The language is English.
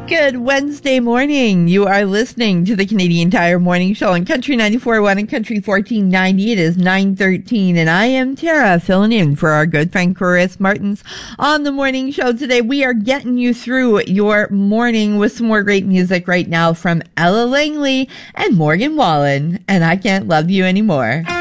Good Wednesday morning. You are listening to the Canadian Tire Morning Show on Country 94.1 and Country 1490. It is 9:13, and I am Tara, filling in for our good friend Chris Martins on the morning show today. We are getting you through your morning with some more great music right now from Ella Langley and Morgan Wallen, and I Can't Love You Anymore.